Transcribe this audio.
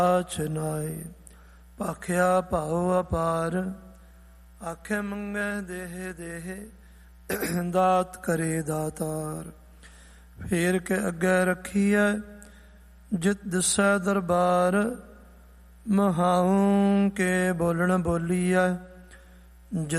ਚਨਾਏ ਭਾਖਿਆ ਭਾਉ ਅਪਾਰ, ਆਖੇ ਮੰਗੈ ਦੇਹ ਦੇਹ ਦਾਤ ਕਰੇ ਦਾਤਾਰ। ਫੇਰ ਕੇ ਅੱਗੇ ਰੱਖੀਐ ਜਿਤ ਦਿਸੈ ਦਰਬਾਰ, ਮਹਾਉ ਕੇ ਬੋਲਣ ਬੋਲੀਐ ਜਿਤ